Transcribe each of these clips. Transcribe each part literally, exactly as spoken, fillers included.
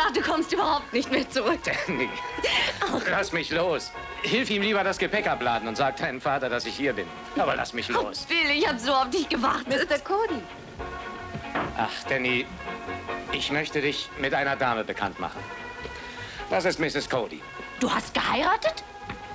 gedacht, du kommst überhaupt nicht mehr zurück. Danny, lass mich los. Hilf ihm lieber das Gepäck abladen und sag deinem Vater, dass ich hier bin. Aber lass mich los. Oh, Bill, ich hab so auf dich gewartet. Mister Cody. Ach, Danny, ich möchte dich mit einer Dame bekannt machen. Das ist Misses Cody. Du hast geheiratet?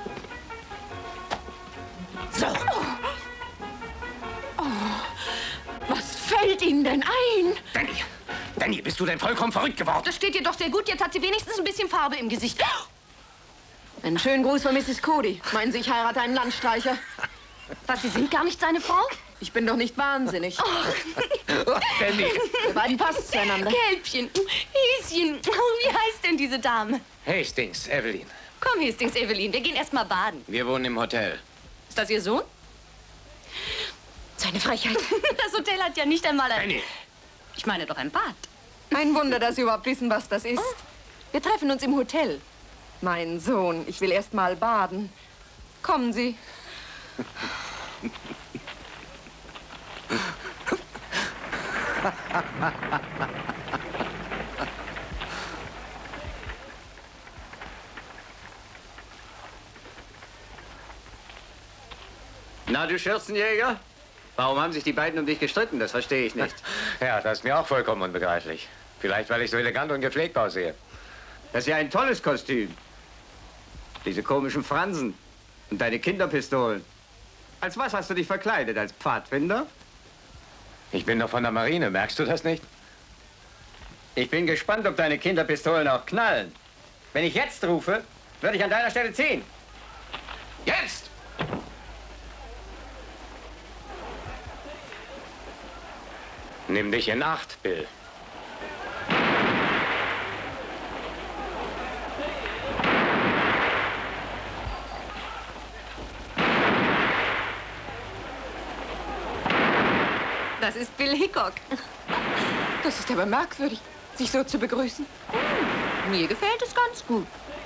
So. Oh. Oh. Was fällt Ihnen denn ein? Danny, Danny, bist du denn vollkommen verrückt geworden? Das steht dir doch sehr gut. Jetzt hat sie wenigstens ein bisschen Farbe im Gesicht. Einen schönen Gruß von Misses Cody. Meinen Sie, ich heirate einen Landstreicher? Was, Sie sind gar nicht seine Frau? Ich bin doch nicht wahnsinnig. Oh. Danny. Wir beiden passen zueinander. Kälbchen, Häschen. Oh, wie heißt denn diese Dame? Hastings, Evelyn. Komm, Hastings, Evelyn, wir gehen erst mal baden. Wir wohnen im Hotel. Ist das Ihr Sohn? Seine Frechheit. Das Hotel hat ja nicht einmal ein... Danny. Ich meine doch ein Bad. Ein Wunder, dass Sie überhaupt wissen, was das ist. Wir treffen uns im Hotel. Mein Sohn, ich will erst mal baden. Kommen Sie. Na, du Schürzenjäger? Warum haben sich die beiden um dich gestritten? Das verstehe ich nicht. Ja, das ist mir auch vollkommen unbegreiflich. Vielleicht, weil ich so elegant und gepflegt aussehe. Das ist ja ein tolles Kostüm. Diese komischen Fransen und deine Kinderpistolen. Als was hast du dich verkleidet? Als Pfadfinder? Ich bin doch von der Marine, merkst du das nicht? Ich bin gespannt, ob deine Kinderpistolen auch knallen. Wenn ich jetzt rufe, würde ich an deiner Stelle ziehen. Jetzt! Nimm dich in Acht, Bill. Das ist Bill Hickok. Das ist aber merkwürdig, sich so zu begrüßen. Hm, mir gefällt es ganz gut.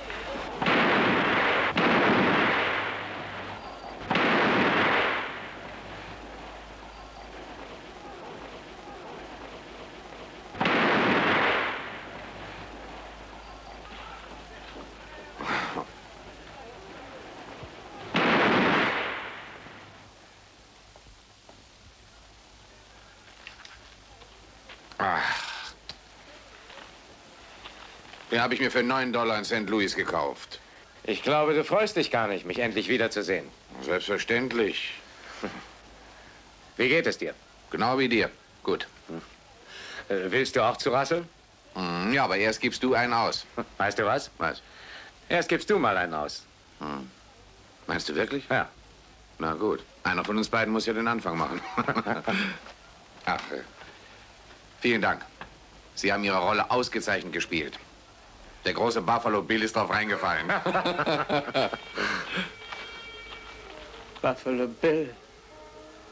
Den habe ich mir für neun Dollar in Sankt Louis gekauft. Ich glaube, du freust dich gar nicht, mich endlich wiederzusehen. Selbstverständlich. Wie geht es dir? Genau wie dir. Gut. Äh, willst du auch zu Russell? Hm, ja, aber erst gibst du einen aus. Weißt du was? Was? Erst gibst du mal einen aus. Hm. Meinst du wirklich? Ja. Na gut. Einer von uns beiden muss ja den Anfang machen. Ach, äh, vielen Dank. Sie haben Ihre Rolle ausgezeichnet gespielt. Der große Buffalo Bill ist drauf reingefallen. Buffalo Bill.